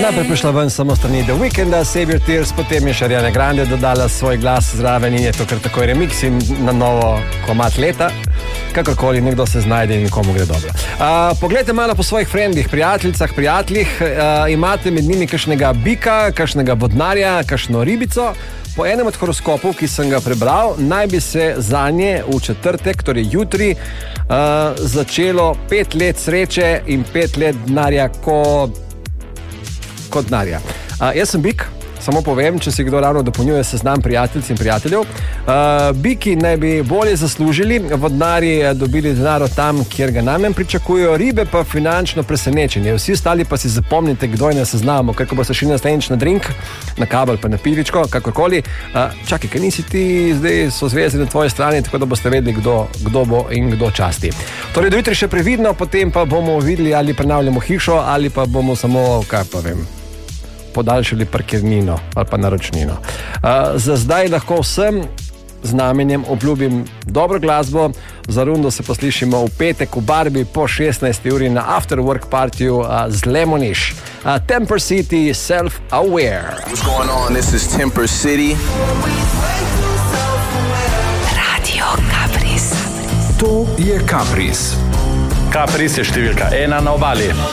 Najprej prišla ven samo strani The Weeknda, Save Your Tears, potem je še Ariana Grande dodala svoj glas zraven in je to kar takoj remix in na novo komad leta. Kakorkoli, nekdo se znajde in komu gre dobro. Poglejte malo po svojih frendih, prijateljicah, prijateljih. Imate med njimi kakšnega bika, kakšnega vodnarja, kakšno ribico. Po enem od horoskopov, ki sem ga prebral, naj bi se zanje v četrtek, torej jutri, začelo 5 let sreče in 5 let denarja kot denarja. Jaz sem bik, samo povem, če si kdo ravno dopolnjuje seznam prijateljic in prijateljev. Biki naj bi bolje zaslužili, vodnarji dobili denar tam, kjer ga najmanj pričakujejo, ribe pa finančno presenečenje. Vsi ostali pa si zapomnite, kdo je na seznamu, ker ko boste šli naslednjič na drink, na kabel pa na pivičko, kakorkoli. Čakaj, ker nisi ti zdaj so zvezi na tvoji strani, tako da boste vedeli, kdo bo in kdo časti. Torej, do jutri še previdno, potem pa bomo videli, ali prenavljamo hišo, ali pa bomo samo, kaj pa vem, podaljšali parkirnino ali pa naročnino. Za zdaj lahko vsem znamenjem obljubim dobro glasbo. Za rundo se poslišimo v petek v Barbi po 16. uri na After Work Partyju z Lemoniš. Temper City, Self-Aware. What's going on? This is Temper City. Radio Caprice. To je Caprice. Caprice je številka 1 na obali.